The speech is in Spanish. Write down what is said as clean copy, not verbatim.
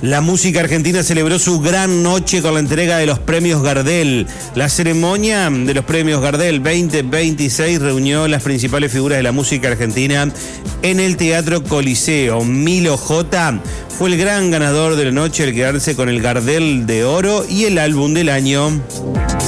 La música argentina celebró su gran noche con la entrega de los premios Gardel. La ceremonia de los premios Gardel 2026 reunió las principales figuras de la música argentina en el Teatro Coliseo. Milo J fue el gran ganador de la noche al quedarse con el Gardel de Oro y el álbum del año.